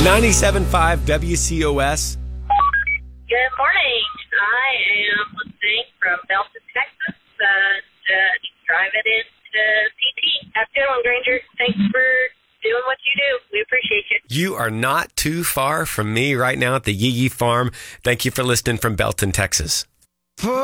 97.5 WCOS. Good morning. I am listening from Belton, Texas, driving into CT. Have a good one, Granger. Thanks for doing what you do. We appreciate you. You are not too far from me right now at the Yee Yee Farm. Thank you for listening from Belton, Texas.